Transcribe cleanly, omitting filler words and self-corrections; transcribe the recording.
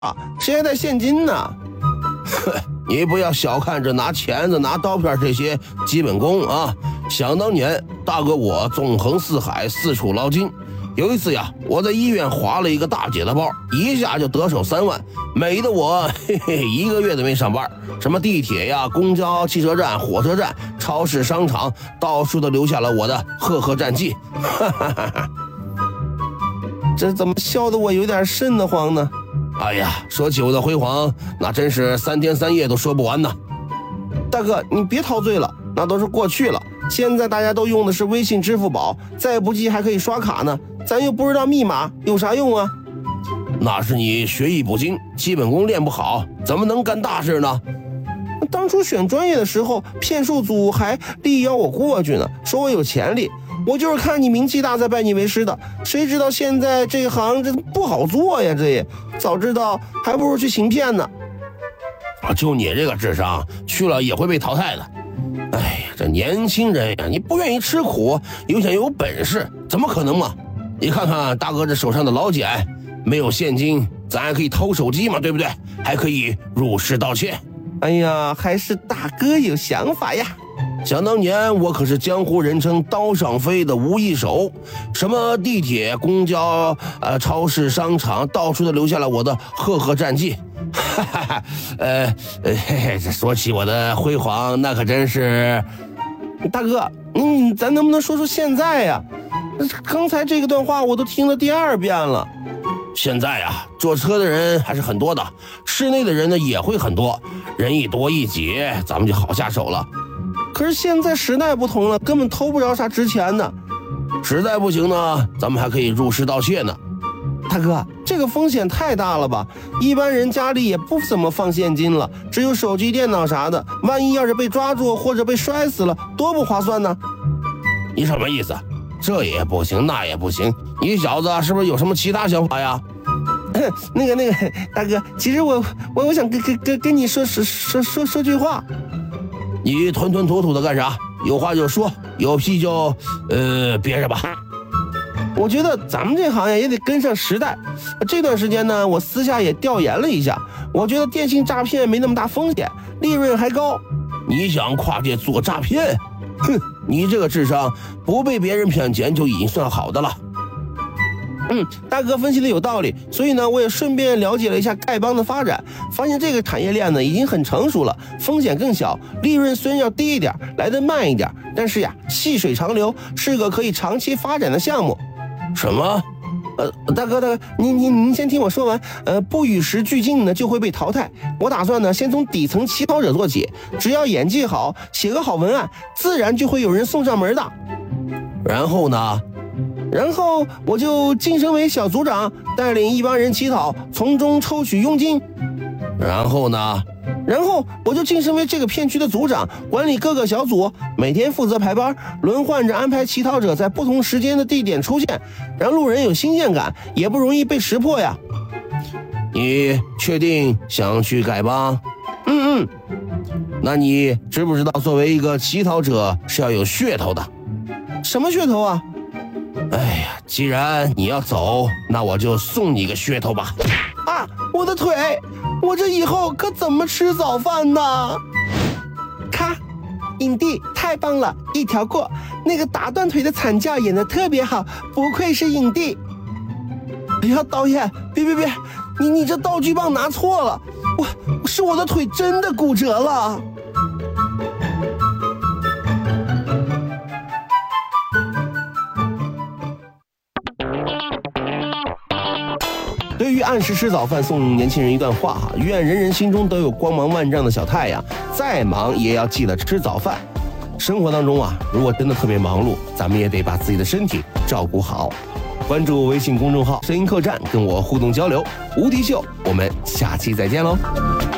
啊，谁还带现金呢？ 呵，你不要小看这拿钳子、拿刀片这些基本功啊！想当年，大哥我纵横四海，四处捞金。有一次呀，我在医院划了一个大姐的包，一下就得手3万，美的我1个月都没上班。什么地铁呀、公交、汽车站、火车站、超市、商场，到处都留下了我的赫赫战绩。 这怎么笑得我有点瘆得慌呢？ 哎呀，说起我的辉煌，那真是3天3夜都说不完呢。 大哥，你别陶醉了，那都是过去了。现在大家都用的是微信、支付宝，再不济还可以刷卡呢。咱又不知道密码，有啥用啊？ 那是你学艺不精，基本功练不好，怎么能干大事呢？ 当初选专业的时候，骗术组还力邀我过去呢，说我有潜力。我就是看你名气大才拜你为师的，谁知道现在这行这不好做呀！这也早知道还不如去行骗呢。 就你这个智商，去了也会被淘汰的。哎呀，这年轻人呀，你不愿意吃苦，又想有本事，怎么可能嘛？你看看大哥这手上的老茧，没有现金，咱还可以偷手机嘛，对不对？还可以入室盗窃。 哎呀，还是大哥有想法呀！ 想当年我可是江湖人称刀上飞的无一手，什么地铁、公交、超市、商场，到处都留下了我的赫赫战绩。哈哈，这说起我的辉煌，那可真是。 大哥，咱能不能说说现在呀？刚才这个段话我都听了第2遍了。 现在啊，坐车的人还是很多的，室内的人呢也会很多，人一多一挤，咱们就好下手了。 可是现在时代不同了，根本偷不着啥值钱的。 实在不行呢，咱们还可以入室盗窃呢。 大哥，这个风险太大了吧？一般人家里也不怎么放现金了，只有手机、电脑啥的。万一要是被抓住或者被摔死了，多不划算呢！ 你什么意思？这也不行，那也不行，你小子是不是有什么其他想法呀？ 那个，大哥，其实我想跟你说句话。 你吞吞吐吐的干啥？有话就说，有屁就憋着吧。 我觉得咱们这行业也得跟上时代。这段时间呢，我私下也调研了一下，我觉得电信诈骗没那么大风险，利润还高。 你想跨界做诈骗？哼，你这个智商不被别人骗钱就已经算好的了。 大哥分析的有道理，所以呢，我也顺便了解了一下丐帮的发展，发现这个产业链呢已经很成熟了，风险更小，利润虽然要低一点，来得慢一点，但是呀，细水长流，是个可以长期发展的项目。 什么？ 大哥，您先听我说完。不与时俱进呢，就会被淘汰。我打算呢，先从底层乞讨者做起，只要演技好，写个好文案，自然就会有人送上门的。 然后呢？ 然后我就晋升为小组长，带领一帮人乞讨，从中抽取佣金。 然后呢？ 然后我就晋升为这个片区的组长，管理各个小组，每天负责排班，轮换着安排乞讨者在不同时间的地点出现，让路人有新鲜感，也不容易被识破呀。 你确定想去丐帮？那你知不知道作为一个乞讨者是要有噱头的？ 什么噱头啊？ 哎呀，既然你要走，那我就送你个噱头吧。 啊，我的腿，我这以后可怎么吃早饭呢？咔，影帝太棒了，一条过。那个打断腿的惨叫演得特别好，不愧是影帝。哎呀，导演，别，你这道具棒拿错了，我的腿真的骨折了。对于按时吃早饭送年轻人一段话哈，愿人人心中都有光芒万丈的小太阳，再忙也要记得吃早饭。生活当中啊，如果真的特别忙碌，咱们也得把自己的身体照顾好。关注微信公众号声音客栈，跟我互动交流。无敌秀，我们下期再见喽。